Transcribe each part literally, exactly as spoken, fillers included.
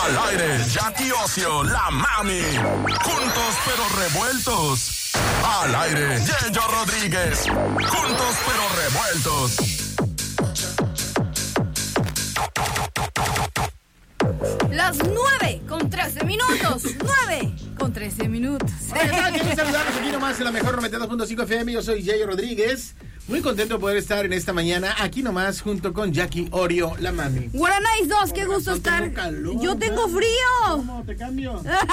Al aire, Jackie Ocio, la mami. Juntos pero revueltos. Al aire, Yello Rodríguez. Juntos pero revueltos. Las nueve con trece minutos. nueve con trece minutos. Hola, ¿qué tal? Saludarlos aquí nomás en la mejor noventa y dos punto cinco F M. Yo soy Yello Rodríguez. Muy contento de poder estar en esta mañana aquí nomás junto con Jackie Orio, la mami. Guaranáis dos, qué gusto estar. Tengo calor, Yo tengo frío. ¿Cómo te cambio?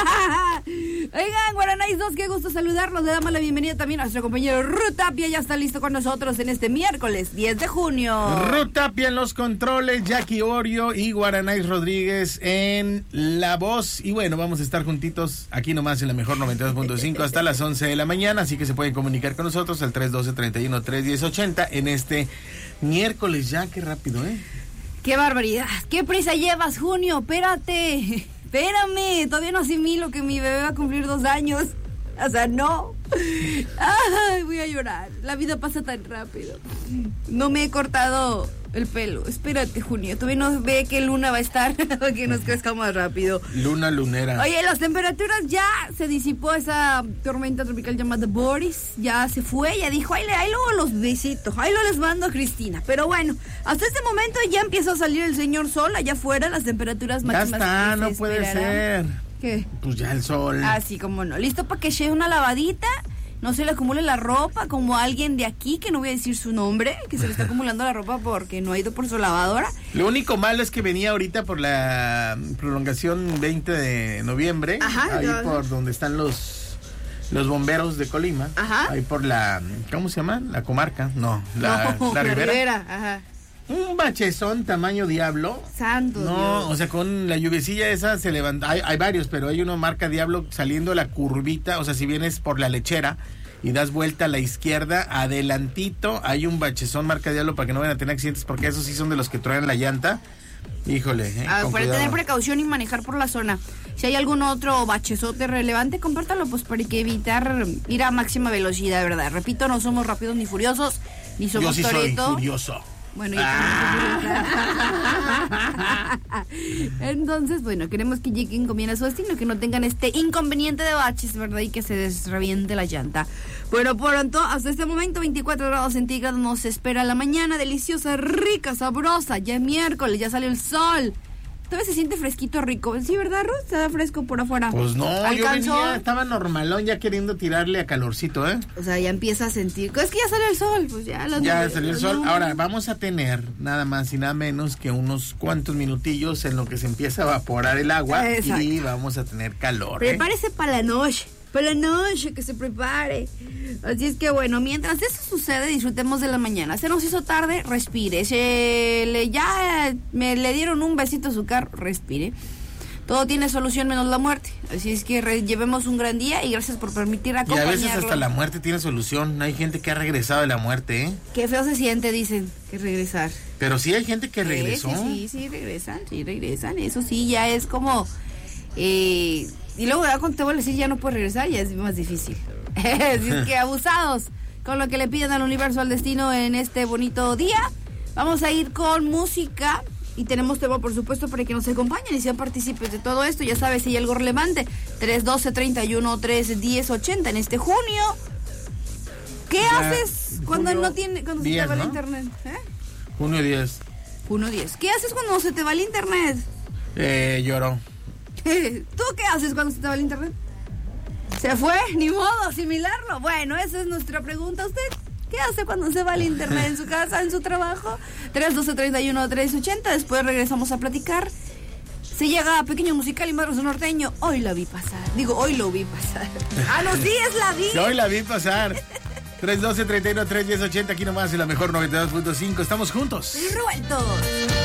Oigan, Guaranáis dos, qué gusto saludarlos. Le damos la bienvenida también a nuestro compañero Ruth Tapia. Ya está listo con nosotros en este miércoles diez de junio. Ruth Tapia en los controles, Jackie Orio y Guaranáis Rodríguez en la voz. Y bueno, vamos a estar juntitos aquí nomás en la mejor noventa y dos punto cinco hasta las once de la mañana. Así que se pueden comunicar con nosotros al tres uno dos, tres uno, tres uno cero ochenta en este miércoles. Ya, qué rápido, ¿eh? ¡Qué barbaridad! ¿Qué prisa llevas, Junio? Espérate, espérame, todavía no asimilo que mi bebé va a cumplir dos años. O sea, no. Ay, voy a llorar. La vida pasa tan rápido. No me he cortado el pelo. Espérate, Junio. Todavía no ve que Luna va a estar para que nos crezca más rápido. Luna lunera. Oye, las temperaturas ya se disipó esa tormenta tropical llamada Boris. Ya se fue. Ya dijo, ahí, ahí luego los besitos. Ahí lo les mando a Cristina. Pero bueno, hasta este momento ya empieza a salir el señor sol. Allá afuera las temperaturas máximas. Ya está, no puede ser. ¿Qué? Pues ya el sol. Ah, sí, como no. Listo para que eche una lavadita, no se le acumule la ropa, como alguien de aquí, que no voy a decir su nombre, que se le está acumulando la ropa porque no ha ido por su lavadora. Lo único malo es que venía ahorita por la prolongación veinte de noviembre. Ajá, ahí no. Por donde están los los bomberos de Colima. Ajá. Ahí por la, ¿cómo se llama? La comarca. No, la, no, la Ribera. Ribera, ajá. Un bachezón tamaño diablo. Santo No, Dios. o sea, con la lluviecilla esa se levanta. Hay, hay varios, pero hay uno marca diablo saliendo la curvita. O sea, si vienes por la lechera y das vuelta a la izquierda, adelantito hay un bachezón marca diablo para que no vayan a tener accidentes, porque esos sí son de los que traen la llanta. Híjole, eh, Ah, con para cuidado. tener precaución y manejar por la zona. Si hay algún otro bachezote relevante, compártalo, pues para que evitar ir a máxima velocidad, ¿verdad? Repito, no somos rápidos ni furiosos, ni somos Yo sí soy Toretto. furioso. Bueno, yo ah. Entonces, bueno, queremos que lleguen con bien a su destino, que no tengan este inconveniente de baches, ¿verdad? Y que se desreviente la llanta. Bueno, pronto, hasta este momento, veinticuatro grados centígrados nos espera la mañana, deliciosa, rica, sabrosa. Ya es miércoles, ya salió el sol. Todavía se siente fresquito, rico. Sí, ¿verdad, Ruth? ¿Se da fresco por afuera? Pues no, ¿Alcanzó? yo venía, estaba normalón ya queriendo tirarle a calorcito, ¿eh? O sea, ya empieza a sentir... Es que ya salió el sol, pues ya... Las Ya nubes, salió el las sol. nubes. Ahora vamos a tener nada más y nada menos que unos cuantos minutillos en lo que se empieza a evaporar el agua. Exacto. Y vamos a tener calor, ¿eh? Prepárese para la noche, para la noche, que se prepare. Así es que bueno, mientras eso sucede, disfrutemos de la mañana. Se nos hizo tarde, respire. Se le, ya me le dieron un besito a su carro, respire. Todo tiene solución menos la muerte. Así es que re, llevemos un gran día y gracias por permitir Y a acompañarlo. veces hasta la muerte tiene solución. Hay gente que ha regresado de la muerte, ¿eh? Qué feo se siente, dicen, que regresar. Pero sí hay gente que regresó. Sí, sí, sí, regresan, sí, regresan. Eso sí, ya es como... Eh, y luego ya cuando te vuelves a decir ya no puedes regresar, ya es más difícil. Así es que abusados con lo que le piden al universo, al destino en este bonito día. Vamos a ir con música y tenemos tema, por supuesto, para que nos acompañen y sean partícipes de todo esto. Ya sabes, si hay algo relevante, tres doce, treinta y uno, tres diez, ochenta en este junio. ¿Qué Ya, haces cuando junio no tiene, cuando diez, se te va el ¿no? internet? ¿Eh? Junio diez. Junio diez. ¿Qué haces cuando se te va el internet? Eh, lloró. ¿Tú qué haces cuando se te va el internet? ¿Se fue? Ni modo, asimilarlo. Bueno, esa es nuestra pregunta. ¿Usted qué hace cuando se va el internet en su casa, en su trabajo? tres doce, treinta y uno, tres ochenta. Después regresamos a platicar. Se llega a Pequeño Musical y Madroso Norteño. Hoy la vi pasar. Digo, hoy lo vi pasar. Ah, no, sí, es la vi. Yo hoy la vi pasar. tres doce, treinta y uno, tres diez, ochenta, aquí nomás en la mejor noventa y dos punto cinco. Estamos juntos. Revueltos.